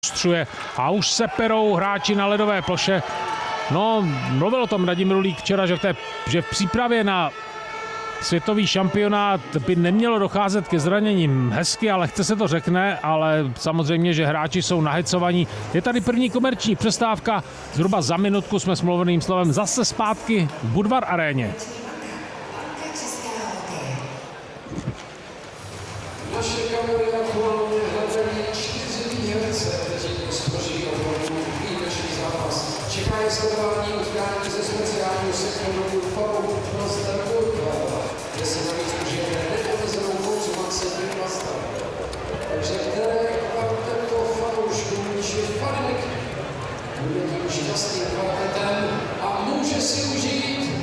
střuje a už se perou hráči na ledové ploše. No, mluvil o tom Radim Rulík včera, že v přípravě na světový šampionát by nemělo docházet ke zraněním. Hezky a lehce se to řekne, ale samozřejmě, že hráči jsou nahecovaní. Je tady první komerční přestávka, zhruba za minutku jsme s mluveným slovem zase zpátky v Budvar aréně. Naše kamery aktuálně hledají 4 výherce, kteří spoří opravdu výjimečný zápas. Čeká je sledování utkání ze speciálního sektoru FAU pro Starburg, kde se navíc užijeme neomezenou konzumaci piva. Takže které kvarteto fanoušků či fanek bude tím šťastným kvartetem a může si užít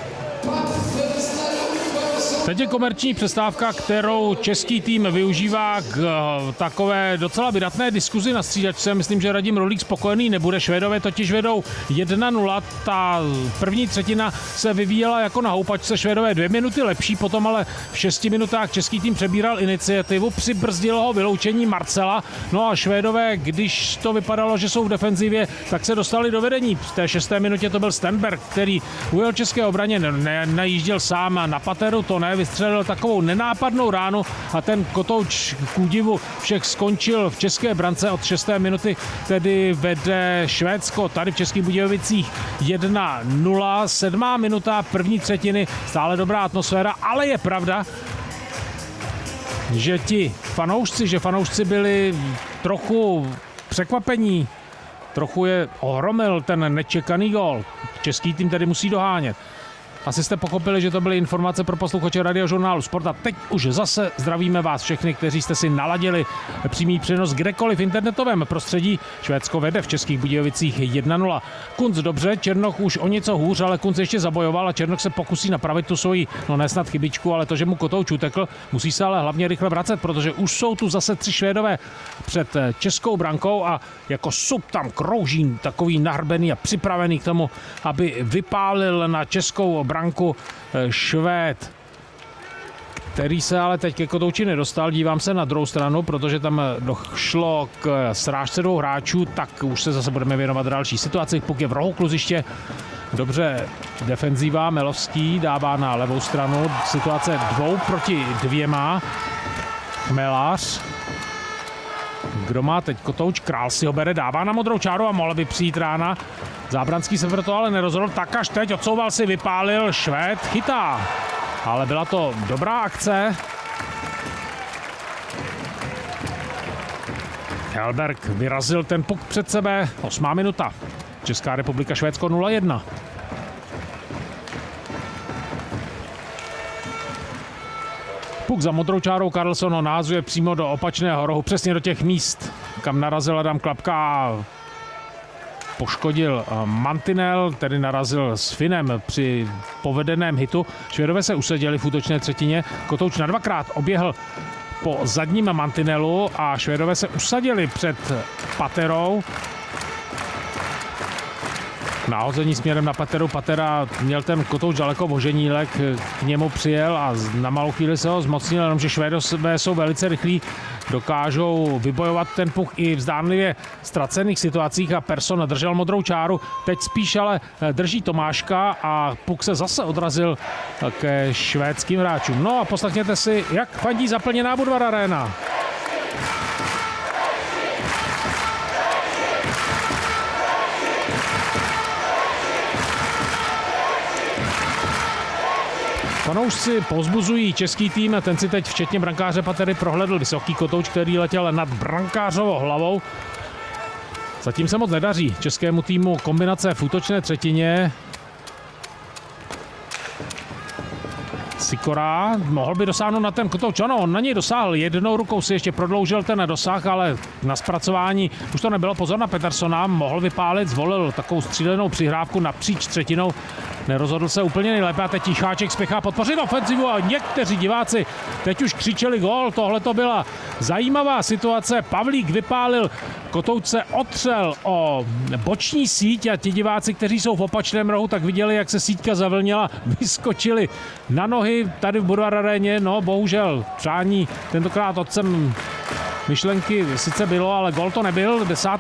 Teď je komerční přestávka, kterou český tým využívá k takové docela vydatné diskuzi na střídačce. Myslím, že Radim Rulík spokojený nebude. Švédové totiž vedou 1-0. Ta první třetina se vyvíjela jako na houpačce. Švédové 2 minuty lepší, potom ale v 6 minutách český tým přebíral iniciativu. Přibrzdilo ho vyloučení Marcela. No a Švédové, když to vypadalo, že jsou v defenzivě, tak se dostali do vedení. V té 6. minutě to byl Stenberg, který ujel české obraně, najížděl sám na pateru, to ne, vystřelil takovou nenápadnou ránu a ten kotouč k údivu všech skončil v české brance. Od 6. minuty tedy vede Švédsko tady v Českých Budějovicích 1-0. 7. minuta první třetiny, stále dobrá atmosféra, ale je pravda, že fanoušci byli trochu překvapení, trochu je ohromil ten nečekaný gól. Český tým tedy musí dohánět. Asi jste pochopili, že to byly informace pro posluchače Radiožurnálu Sport a teď už zase zdravíme vás všechny, kteří jste si naladili přímý přenos kdekoliv v internetovém prostředí. Švédsko vede v Českých Budějovicích 1-0. Kunc dobře, Černoch už o něco hůř, ale Kunc ještě zabojoval a Černoch se pokusí napravit tu svoji, nesnad chybičku, ale to, že mu kotouč utekl, musí se ale hlavně rychle vracet, protože už jsou tu zase 3 Švédové před českou brankou a jako sup tam krouží takový nahrbený a připravený k tomu, aby vypálil na českou branku Švéd, který se ale teď ke kotouči nedostal. Dívám se na druhou stranu, protože tam došlo k srážce 2 hráčů, tak už se zase budeme věnovat další situaci. Puk je v rohu kluziště. Dobře, defenzíva, Melovský dává na levou stranu. Situace 2 proti 2. Melář. Kdo má teď kotouč? Král si ho bere, dává na modrou čáru a mohl by přijít rána. Zábranský se to ale nerozhodl, tak až teď odsouval si, vypálil, Švéd chytá. Ale byla to dobrá akce. Helberg vyrazil ten puk před sebe. 8. minuta. Česká republika, Švédsko 0-1. Puk za modrou čárou, Karlsson ho nahazuje přímo do opačného rohu, přesně do těch míst, kam narazil Adam Klapka a poškodil mantinel, tedy narazil s Finem při povedeném hitu. Švédové se usadili v útočné třetině, kotouč na 2krát oběhl po zadním mantinelu a Švédové se usadili před paterou. Nahození směrem na pateru. Patera měl ten kotouč daleko, Boženílek k němu přijel a na malou chvíli se ho zmocnil, jenomže Švédové jsou velice rychlí, dokážou vybojovat ten puk i v zdánlivě ztracených situacích a Persson držel modrou čáru. Teď spíš ale drží Tomáška a puk se zase odrazil ke švédským hráčům. No a poslechněte si, jak fandí zaplněná Budvar Arena. Fanoušci povzbuzují český tým, ten si teď včetně brankáře Patery prohledl vysoký kotouč, který letěl nad brankářovou hlavou. Zatím se moc nedaří českému týmu kombinace v útočné třetině. Sikora mohl by dosáhnout na ten kotouč, ano, on na něj dosáhl, jednou rukou si ještě prodloužil ten dosah, ale na zpracování už to nebylo, pozor na Petersona, mohl vypálit, zvolil takovou střílenou přihrávku napříč třetinou, nerozhodl se úplně nejlépe a teď Ticháček spěchá podpořit ofenzivu a někteří diváci teď už křičeli gól, tohle to byla zajímavá situace, Pavlík vypálil, kotouč se otřel o boční síť a ti diváci, kteří jsou v opačném rohu, tak viděli, jak se síťka zavlnila, vyskočili na nohy tady v Budvar aréně, no bohužel přání tentokrát otcem myšlenky sice bylo, ale gól to nebyl. 10.